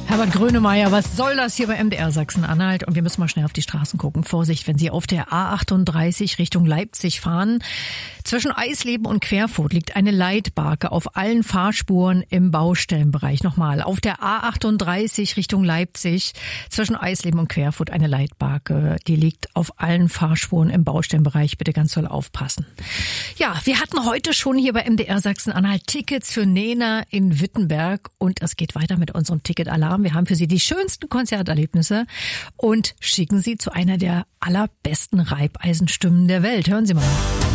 Herbert Grönemeyer, was soll das hier bei MDR Sachsen-Anhalt? Und wir müssen mal schnell auf die Straßen gucken. Vorsicht, wenn Sie auf der A38 Richtung Leipzig fahren. Zwischen Eisleben und Querfurt liegt eine Leitbarke auf allen Fahrspuren im Baustellenbereich. Nochmal, auf der A38 Richtung Leipzig zwischen Eisleben und Querfurt eine Leitbarke. Die liegt auf allen Fahrspuren im Baustellenbereich. Bitte ganz doll aufpassen. Ja, wir hatten heute schon hier bei MDR Sachsen-Anhalt Tickets für Nena in Wittenberg. Und es geht weiter mit unserem Ticket-Alarm. Wir haben für Sie die schönsten Konzerterlebnisse und schicken Sie zu einer der allerbesten Reibeisenstimmen der Welt. Hören Sie mal.